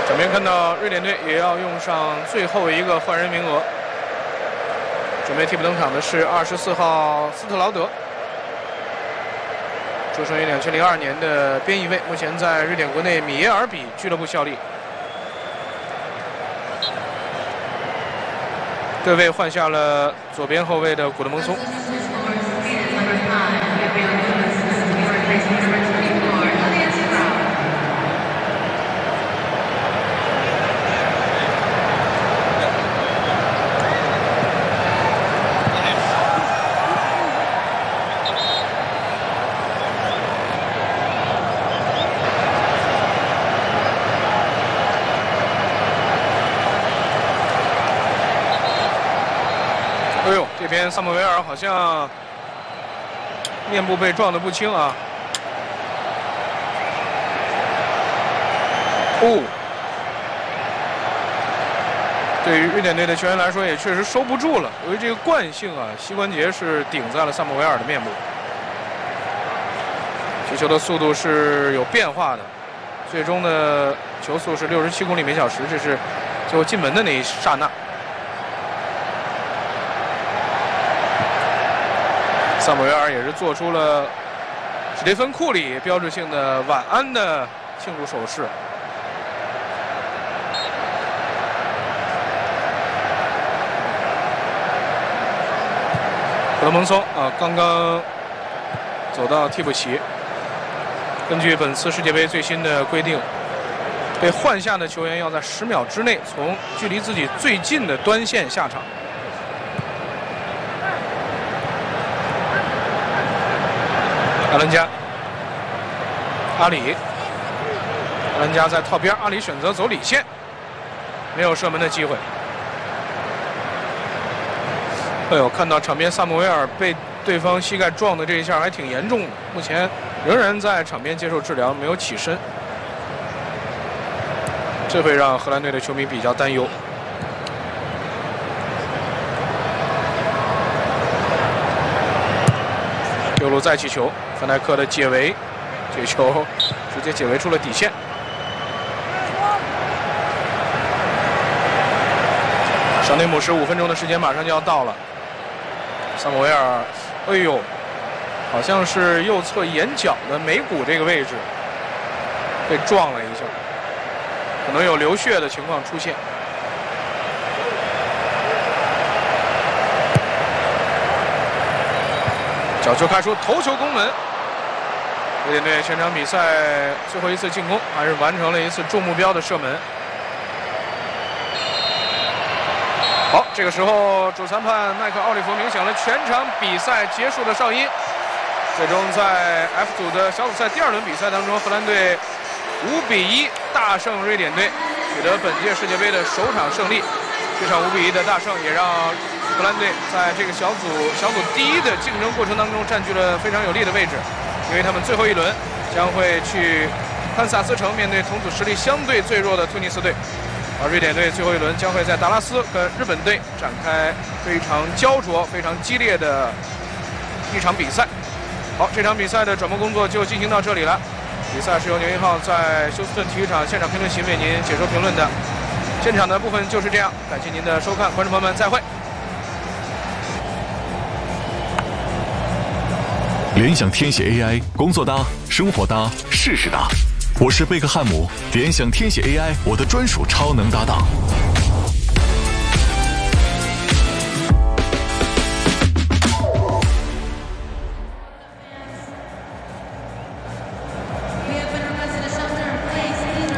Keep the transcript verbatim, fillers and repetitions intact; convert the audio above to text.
这边看到瑞典队也要用上最后一个换人名额，准备替补登场的是二十四号斯特劳德，出生于两千零二年的边翼卫，目前在瑞典国内米耶尔比俱乐部效力。对位换下了左边后卫的古德蒙松。哎呦，这边萨姆维尔好像面部被撞得不轻啊！哦，对于瑞典队的球员来说，也确实收不住了。由于这个惯性啊，膝关节是顶在了萨姆维尔的面部。击球的速度是有变化的，最终的球速是六十七公里每小时，这是最后进门的那一刹那。萨姆维尔也是做出了史蒂芬·库里标志性的晚安的庆祝手势。古德蒙松啊，刚刚走到替补席。根据本次世界杯最新的规定，被换下的球员要在十秒之内从距离自己最近的端线下场。阿兰加，阿里，阿兰加在套边，阿里选择走里线，没有射门的机会。哎呦，看到场边萨姆维尔被对方膝盖撞的这一下还挺严重的，目前仍然在场边接受治疗，没有起身，这会让荷兰队的球迷比较担忧。右路再起球，范戴克的解围，这球直接解围出了底线。上内姆十五分钟的时间马上就要到了。萨姆维尔，哎呦，好像是右侧眼角的眉骨这个位置被撞了一下，可能有流血的情况出现。角球开出，头球攻门。瑞典队全场比赛最后一次进攻，还是完成了一次中目标的射门。好，这个时候主裁判麦克奥利弗鸣响了全场比赛结束的哨音。最终在 F 组的小组赛第二轮比赛当中，荷兰队五比一大胜瑞典队，取得本届世界杯的首场胜利。这场五比一的大胜也让荷兰队在这个小组小组第一的竞争过程当中占据了非常有利的位置，因为他们最后一轮将会去堪萨斯城面对同组实力相对最弱的突尼斯队，而瑞典队最后一轮将会在达拉斯跟日本队展开非常焦灼、非常激烈的一场比赛。好，这场比赛的转播工作就进行到这里了。比赛是由牛一号在休斯顿体育场现场评论席为您解说评论的。现场的部分就是这样，感谢您的收看，观众朋友们再会。 联想天写 A I， 工作搭，生活搭，事事搭。我是贝克汉姆，联想天写 A I 我的专属超能搭档。